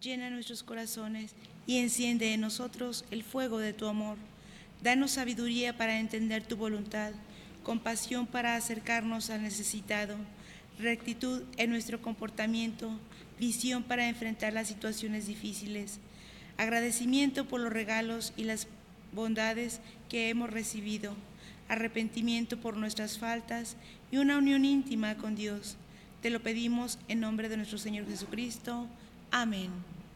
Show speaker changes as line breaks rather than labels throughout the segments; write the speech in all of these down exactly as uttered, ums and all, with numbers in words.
Llena nuestros corazones y enciende en nosotros el fuego de tu amor. Danos sabiduría para entender tu voluntad, compasión para acercarnos al necesitado, rectitud en nuestro comportamiento, visión para enfrentar las situaciones difíciles, agradecimiento por los regalos y las bondades que hemos recibido, arrepentimiento por nuestras faltas y una unión íntima con Dios. Te lo pedimos en nombre de nuestro Señor Jesucristo. Amén.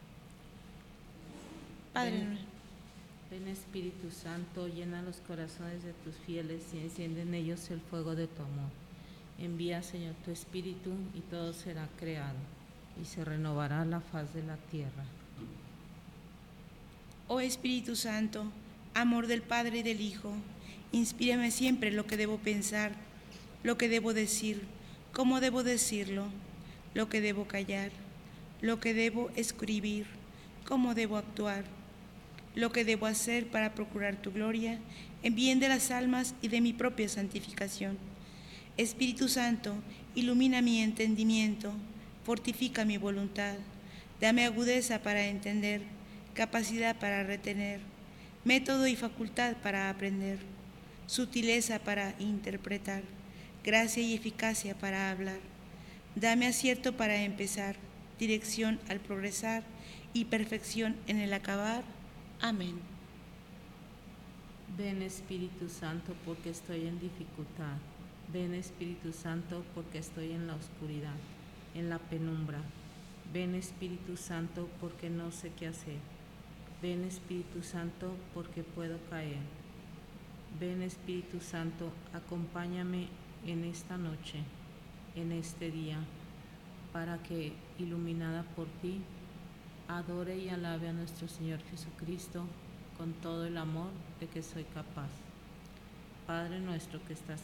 Padre
Ven,
nuestro.
ven Espíritu Santo, llena los corazones de tus fieles y enciende en ellos el fuego de tu amor. Envía, Señor, tu Espíritu y todo será creado y se renovará la faz de la tierra.
Oh Espíritu Santo, amor del Padre y del Hijo, inspírame siempre lo que debo pensar, lo que debo decir, cómo debo decirlo, lo que debo callar, lo que debo escribir, cómo debo actuar, lo que debo hacer para procurar tu gloria, en bien de las almas y de mi propia santificación. Espíritu Santo, ilumina mi entendimiento, fortifica mi voluntad, dame agudeza para entender, capacidad para retener, método y facultad para aprender, sutileza para interpretar, gracia y eficacia para hablar. Dame acierto para empezar, dirección al progresar y perfección en el acabar. Amén.
Ven Espíritu Santo, porque estoy en dificultad. Ven Espíritu Santo, porque estoy en la oscuridad, en la penumbra. Ven Espíritu Santo, porque no sé qué hacer. Ven Espíritu Santo, porque puedo caer. Ven Espíritu Santo, acompáñame en esta noche, en este día, para que, iluminada por ti, adore y alabe a nuestro Señor Jesucristo con todo el amor de que soy capaz. Padre nuestro que estás